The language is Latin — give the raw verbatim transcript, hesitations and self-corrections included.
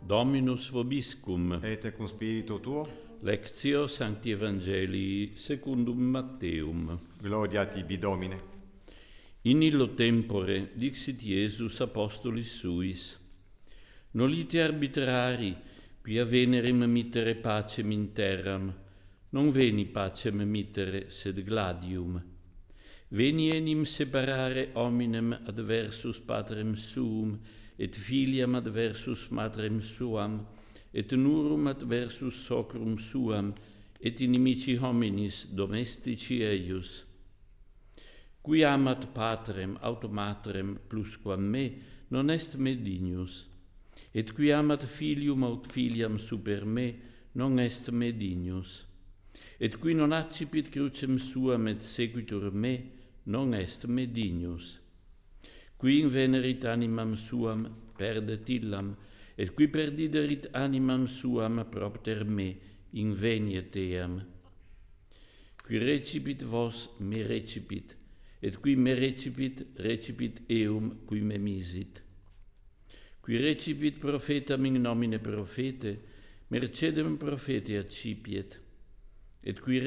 Dominus vobiscum. Et cum spiritu tuo. Lectio Sancti Evangelii secundum Matteum. Gloria tibi, Domine. In illo tempore dixit Iesus apostolis suis: Nolite arbitrari, quia venerem mittere pacem in terram, non veni pacem mittere, sed gladium. Veni enim separare hominem adversus patrem suum, et filiam adversus matrem suam, et nurum adversus socrum suam, et inimici hominis domestici eius. Qui amat patrem aut matrem plusquam me, non est me dignus. Et qui amat filium aut filiam super me, non est me dignus. Et qui non accipit crucem suam et seguitur me, non est me dignus. Qui invenerit animam suam, perdet illam, et qui perdiderit animam suam propter me, inveniet eam. Qui recipit vos, me recipit, et qui me recipit, recipit eum qui me misit. Qui recipit prophetam in nomine prophete, mercedem prophete accipiet, et qui